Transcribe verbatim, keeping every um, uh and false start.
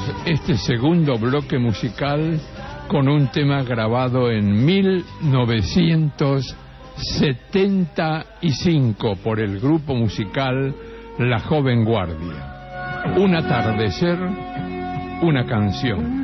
este segundo bloque musical con un tema grabado en mil novecientos setenta y cinco por el grupo musical La Joven Guardia. Un atardecer, una canción.